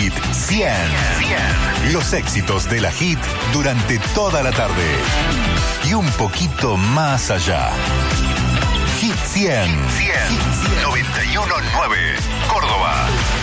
Hit 100. Los éxitos de la Hit durante toda la tarde. Y un poquito más allá. Hit 100. 91.9 Córdoba.